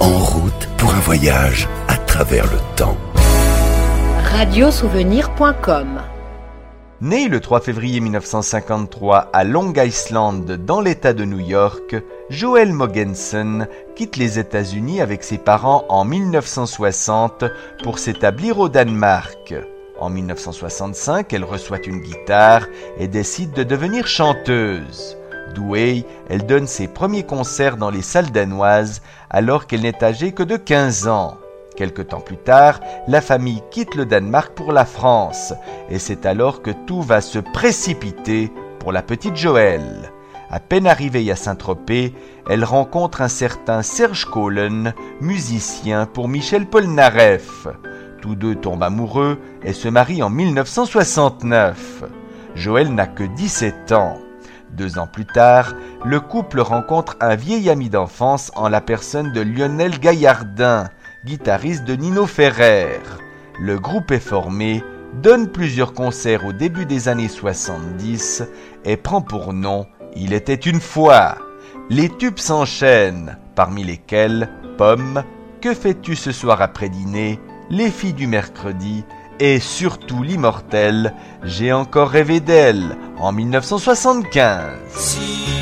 En route pour un voyage à travers le temps. Radiosouvenir.com. Né le 3 février 1953 à Long Island dans l'État de New York, Joel Mogensen quitte les États-Unis avec ses parents en 1960 pour s'établir au Danemark. En 1965, elle reçoit une guitare et décide de devenir chanteuse. Douée, elle donne ses premiers concerts dans les salles danoises alors qu'elle n'est âgée que de 15 ans. Quelque temps plus tard, la famille quitte le Danemark pour la France et c'est alors que tout va se précipiter pour la petite Joël. À peine arrivée à Saint-Tropez, elle rencontre un certain Serge Kohlen, musicien pour Michel Polnareff. Tous deux tombent amoureux et se marient en 1969. Joël n'a que 17 ans. 2 ans plus tard, le couple rencontre un vieil ami d'enfance en la personne de Lionel Gaillardin, guitariste de Nino Ferrer. Le groupe est formé, donne plusieurs concerts au début des années 70 et prend pour nom « Il était une fois ». Les tubes s'enchaînent, parmi lesquels « Pomme »,« Que fais-tu ce soir après dîner », « Les filles du mercredi » et surtout l'immortelle « J'ai encore rêvé d'elle » en 1975.